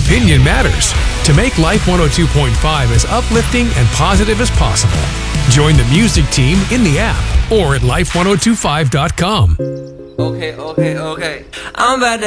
opinion matters to make Life 102.5 as uplifting and positive as possible. Join the music team in the app or at life1025.com. Okay. I'm about to